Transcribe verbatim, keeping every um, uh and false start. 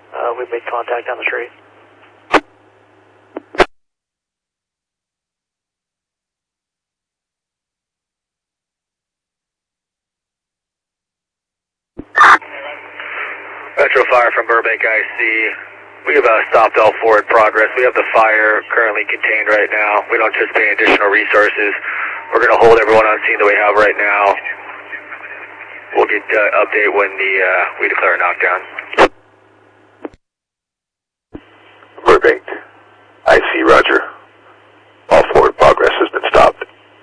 Uh, we made contact on the street. Metro Fire from Burbank I C. We have uh, stopped all forward progress. We have the fire currently contained right now. We don't anticipate additional resources. We're going to hold everyone on scene that we have right now. We'll get uh, update when the uh, we declare a knockdown. Burbank.